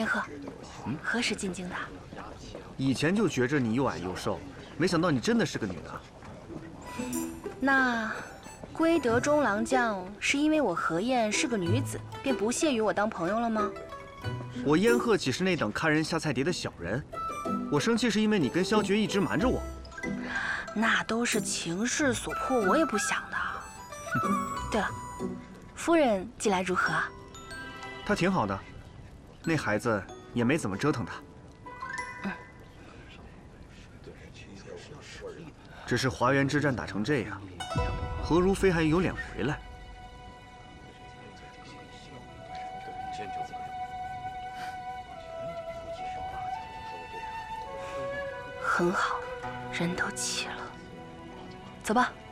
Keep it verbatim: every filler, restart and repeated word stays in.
燕鹤，嗯，何时进京的？ 以前就觉着你又矮又瘦，没想到你真的是个女的。 那归德中郎将是因为我何燕是个女子，便不屑与我当朋友了吗？ 我燕鹤岂是那等看人下菜碟的小人？我生气是因为你跟萧绝一直瞒着我。 那都是情势所迫，我也不想的。对了，夫人近来如何？ 她挺好的，那孩子也没怎么折腾她。 嗯。 只是华园之战打成这样，何如妃还有脸回来？ 很好，人都齐了，走吧。